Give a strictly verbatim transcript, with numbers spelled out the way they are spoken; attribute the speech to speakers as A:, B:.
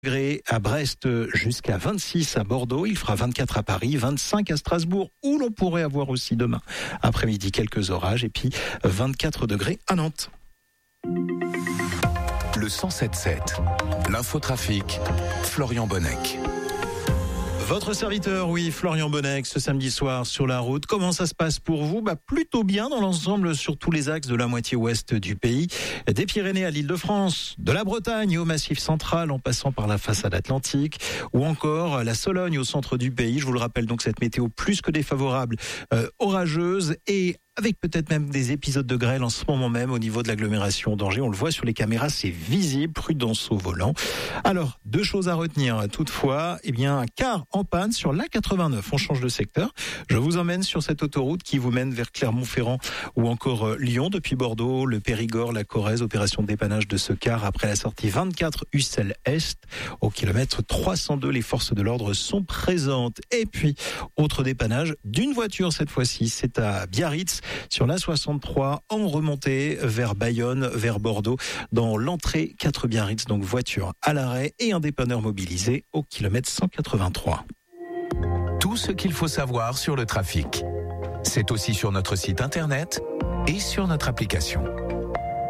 A: degrés à Brest jusqu'à vingt-six à Bordeaux, il fera vingt-quatre à Paris, vingt-cinq à Strasbourg où l'on pourrait avoir aussi demain après-midi quelques orages et puis vingt-quatre degrés à Nantes.
B: Le cent sept sept, l'infotrafic, Florian Bonnec.
A: Votre serviteur, oui, Florian Bonnec, ce samedi soir sur la route. Comment ça se passe pour vous ? Bah, plutôt bien dans l'ensemble sur tous les axes de la moitié ouest du pays. Des Pyrénées à l'Île-de-France, de la Bretagne au Massif central en passant par la façade atlantique ou encore la Sologne au centre du pays. Je vous le rappelle donc cette météo plus que défavorable, euh, orageuse et avec peut-être même des épisodes de grêle en ce moment même au niveau de l'agglomération d'Angers. On le voit sur les caméras, c'est visible, prudence au volant. Alors, deux choses à retenir toutefois. Eh bien, un car en panne sur l'A quatre-vingt-neuf. On change de secteur. Je vous emmène sur cette autoroute qui vous mène vers Clermont-Ferrand ou encore euh, Lyon depuis Bordeaux, le Périgord, la Corrèze. Opération de dépannage de ce car après la sortie vingt-quatre Ussel Est. Au kilomètre trois cent deux, les forces de l'ordre sont présentes. Et puis, autre dépannage d'une voiture cette fois-ci. C'est à Biarritz. Sur l'A soixante-trois, en remontée vers Bayonne, vers Bordeaux, dans l'entrée quatre Biarritz, donc voiture à l'arrêt et un dépanneur mobilisé au kilomètre cent quatre-vingt-trois.
B: Tout ce qu'il faut savoir sur le trafic, c'est aussi sur notre site internet et sur notre application.